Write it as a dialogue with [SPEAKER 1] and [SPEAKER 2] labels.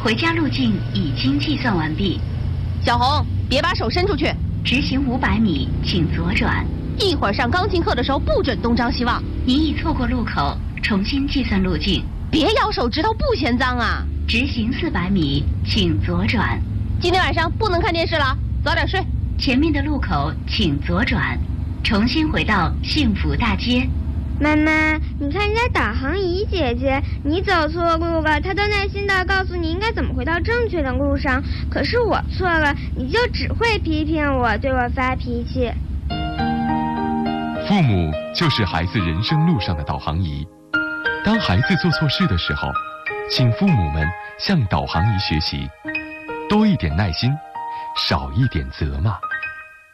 [SPEAKER 1] 回家路径已经计算完毕。
[SPEAKER 2] 小红，别把手伸出去。
[SPEAKER 1] 直行500米，请左转。
[SPEAKER 2] 一会儿上钢琴课的时候不准东张西望。
[SPEAKER 1] 您已错过路口，重新计算路径。
[SPEAKER 2] 别咬手指头，不嫌脏啊。
[SPEAKER 1] 直行400米，请左转。
[SPEAKER 2] 今天晚上不能看电视了，早点睡。
[SPEAKER 1] 前面的路口请左转，重新回到幸福大街。
[SPEAKER 3] 妈妈，你看人家导航仪姐姐，你走错路了，她都耐心地告诉你应该怎么回到正确的路上。可是我错了，你就只会批评我，对我发脾气。
[SPEAKER 4] 父母就是孩子人生路上的导航仪。当孩子做错事的时候，请父母们向导航仪学习，多一点耐心，少一点责骂。